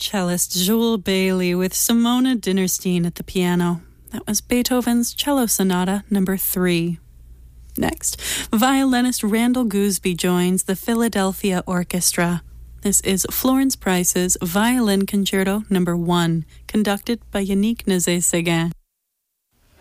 cellist Joel Bailey with Simona Dinnerstein at the piano. That was Beethoven's Cello Sonata No. 3. Next, violinist Randall Gooseby joins the Philadelphia Orchestra. This is Florence Price's Violin Concerto No. 1, conducted by Yannick Nézet-Séguin.